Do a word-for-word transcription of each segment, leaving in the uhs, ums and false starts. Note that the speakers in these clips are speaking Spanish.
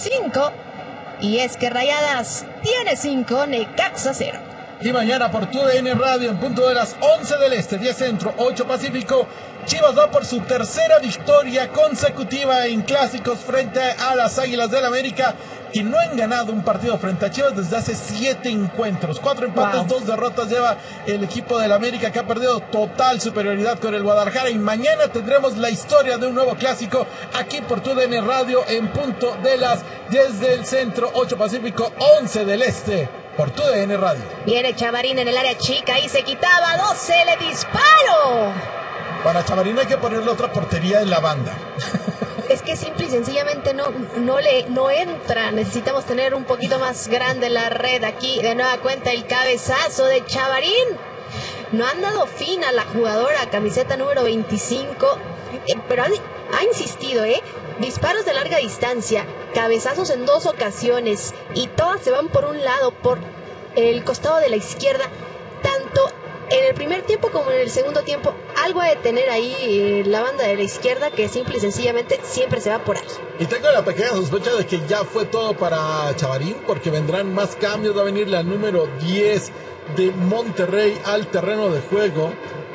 cinco. Y es que Rayadas tiene cinco, Necaxa cero. Y mañana por tu D N Radio en punto de las once del Este, diez Centro, ocho Pacífico, Chivas va por su tercera victoria consecutiva en clásicos frente a las Águilas del América, que no han ganado un partido frente a Chivas desde hace siete encuentros. Cuatro empates, wow. dos derrotas lleva el equipo del América, que ha perdido total superioridad con el Guadalajara. Y mañana tendremos la historia de un nuevo clásico aquí por tu D N Radio en punto de las diez del Centro, ocho Pacífico, once del Este. Por tu D N Radio. Viene Chavarín en el área chica y se quitaba doce, le disparo. Para Chavarín hay que ponerle otra portería en la banda. Es que simple y sencillamente no, no, le, no entra. Necesitamos tener un poquito más grande la red aquí. De nueva cuenta el cabezazo de Chavarín. No han dado fin a la jugadora, camiseta número veinticinco. Eh, pero han, ha insistido, ¿eh? Disparos de larga distancia, cabezazos en dos ocasiones y todas se van por un lado, por el costado de la izquierda, tanto en el primer tiempo como en el segundo tiempo. Algo ha de tener ahí eh, la banda de la izquierda, que simple y sencillamente siempre se va por ahí. Y tengo la pequeña sospecha de que ya fue todo para Chavarín, porque vendrán más cambios. Va a venir la número diez de Monterrey al terreno de juego.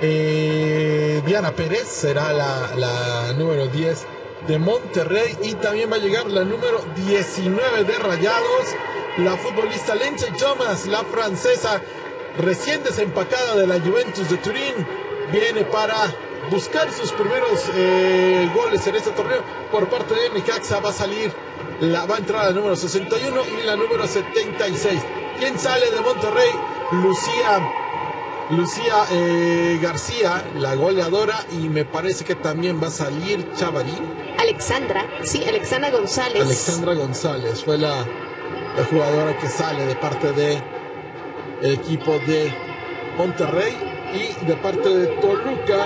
eh, Diana Pérez será la, la número diez de Monterrey, y también va a llegar la número diecinueve de Rayados, la futbolista Lindsay Thomas, la francesa recién desempacada de la Juventus de Turín, viene para buscar sus primeros eh, goles en este torneo por parte de Necaxa. Va a salir, la, va a entrar la número sesenta y uno y la número setenta y seis. ¿Quién sale de Monterrey? Lucía Lucía eh, García, la goleadora, y me parece que también va a salir Chavarín. Alexandra, sí, Alexandra González. Alexandra González fue la, la jugadora que sale de parte de el equipo de Monterrey. Y de parte de Toluca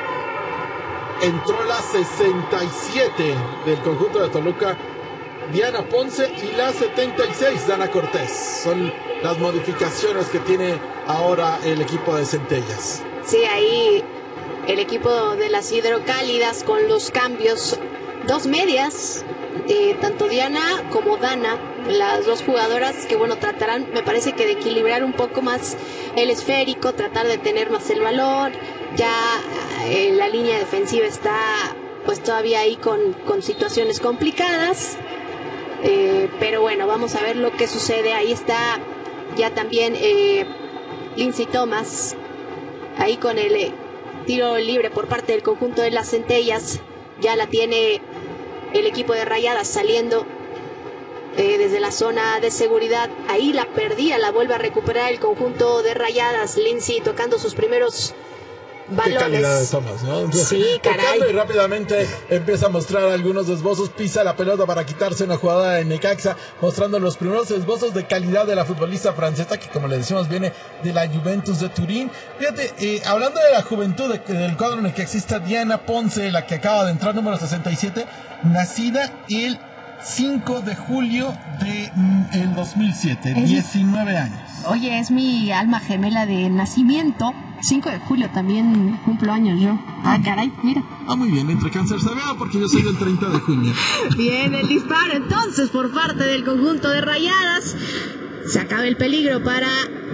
entró la sesenta y siete del conjunto de Toluca, Diana Ponce, y la setenta y seis, Dana Cortés. Son las modificaciones que tiene ahora el equipo de Centellas. Sí, ahí el equipo de las Hidrocálidas con los cambios. Dos medias, eh, tanto Diana como Dana, las dos jugadoras que, bueno, tratarán, me parece que de equilibrar un poco más el esférico, tratar de tener más el balón. Ya eh, la línea defensiva está pues todavía ahí con, con situaciones complicadas. Eh, pero bueno, vamos a ver lo que sucede. Ahí está ya también eh, Lindsay Thomas, ahí con el eh, tiro libre por parte del conjunto de las Centellas. Ya la tiene el equipo de Rayadas saliendo eh, desde la zona de seguridad. Ahí la perdía, la vuelve a recuperar el conjunto de Rayadas. Lindsay tocando sus primeros balones. Qué calidad de Thomas, ¿no? Sí, caray. Tocando y rápidamente empieza a mostrar algunos esbozos, pisa la pelota para quitarse una jugada de Necaxa, mostrando los primeros esbozos de calidad de la futbolista francesa, que, como le decimos, viene de la Juventus de Turín. Fíjate, eh, hablando de la juventud de, del cuadro en el que exista, Diana Ponce, la que acaba de entrar, número sesenta y siete, nacida el cinco de julio de mm, el dos mil siete, es, diecinueve años. Oye, es mi alma gemela de nacimiento. cinco de julio también cumplo años yo. Ah, caray, mira. Ah, muy bien, entre cáncer se vea, porque yo soy del treinta de junio. Bien, el disparo entonces por parte del conjunto de Rayadas. Se acaba el peligro para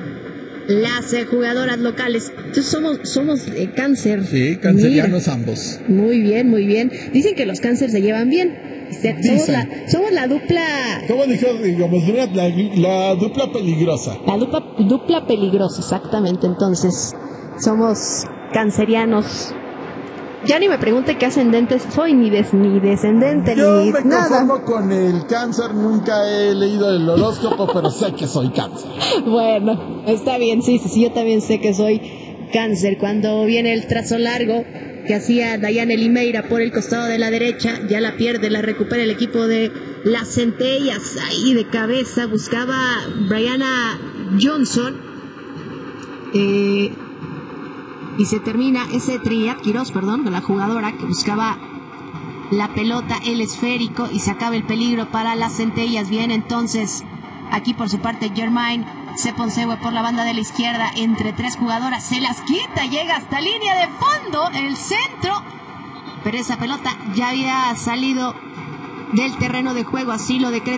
las eh, jugadoras locales. Entonces somos, somos eh, cáncer. Sí, cancerianos Mira. ambos. Muy bien, muy bien. Dicen que los cánceres se llevan bien. Somos la, somos la dupla. ¿Cómo dijo? Digamos, la, la, la dupla peligrosa. La dupla, dupla peligrosa, exactamente. Entonces, somos cancerianos. Ya ni me pregunte qué ascendente soy, ni, des, ni descendente, Yo ni me nada. Yo me conformo con el cáncer, nunca he leído el horóscopo, pero sé que soy cáncer. Bueno, está bien, sí, sí, sí, yo también sé que soy cáncer. Cuando viene el trazo largo que hacía Dayane Limeira por el costado de la derecha, ya la pierde, la recupera el equipo de las Centellas. Ahí de cabeza buscaba Brianna Johnson. Eh... Y se termina ese triad, Quiroz, perdón, con la jugadora que buscaba la pelota, el esférico, y se acaba el peligro para las Centellas. Bien, entonces, aquí por su parte Germain Seponsegue por la banda de la izquierda, entre tres jugadoras, se las quita, llega hasta línea de fondo, el centro, pero esa pelota ya había salido del terreno de juego, así lo decreta